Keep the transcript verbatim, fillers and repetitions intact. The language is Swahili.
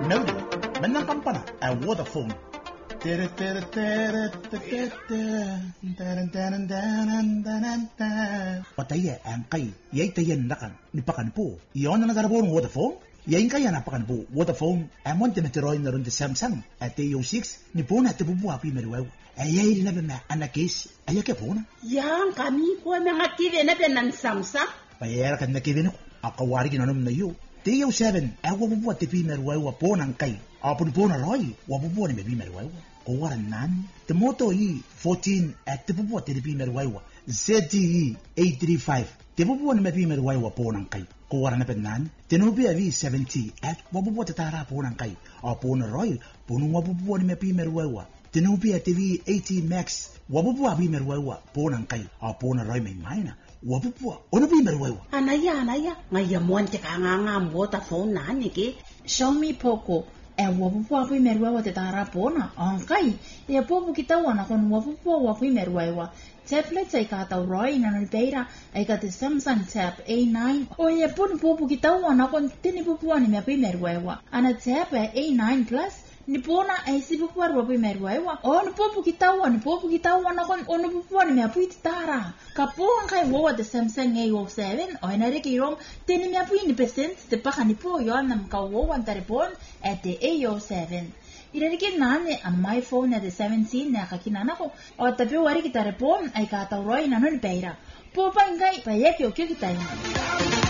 melody menang kampana a Vodafone Pataya ang kay yay tayan nakan nipakan po iyon na nagarabon Vodafone yain kaya napakan po Vodafone amon tinatiroy na ron di Samsung at A O six ni po na tibubuha pi meriwaw ayay labi na anakis ayake po na yang kami ko mga kive na ng Samsung payara kan nakivin ko akawari ginanom na yo A O seven awa bubuha ti pi meriwaw po nang kay apun po na roy wabubuha ni pi meriwaw ko waran nan temoto i fourteen at tibubuha ti pi meriwaw Z T E eight thirty-five tibubuha ni pi meriwaw po nang kay ko waran na penan tenubi avi seventy at wabubuha ti tara po nang kay apun roy punung wabubuha ni pi meriwaw tenubi T V eighty Max wabubuha pi meriwaw po nang kay apun roy may maina wabubuha ono pi meriwaw anaya anaya ngayamon ti kanganga Vodafone na ni ki Xiaomi Poco e wapupuwa pi merwewa te tara pona angkai e popu kita wana kon wapupuwa wa pi merwewa tablet ai ka tau roi na no beira ai ka te Samsung Tab A nine o e pun popu kita wana kon tini pupuwa ni me pi merwewa ana Tab A nine Plus ni pona ai si pupuwa wa pi merwewa o ni popu kita wana popu kita wana kon ono pupuwa ni me pi tara ka po angkai wo te Samsung A O seven o ina reki rom tini me pi ni percent te paka ni po yo nam ka wo wan tare pon at the A O seven. Irariki nane a my phone at the seventeen na kakinana ko o tapi wari kita repon ay kataw roy na nun peira. Po pa ingay pa yeki o kyo kita yun.